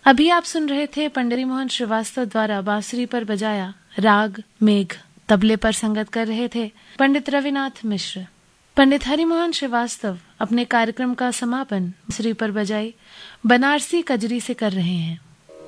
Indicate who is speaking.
Speaker 1: अभी आप सुन रहे थे पंडित मोहन श्रीवास्तव द्वारा बांसुरी पर बजाया राग मेघ। तबले पर संगत कर रहे थे पंडित रविनाथ मिश्र। पंडित हरिमोहन श्रीवास्तव अपने कार्यक्रम का समापन बांसुरी पर बजाई बनारसी कजरी से कर रहे हैं।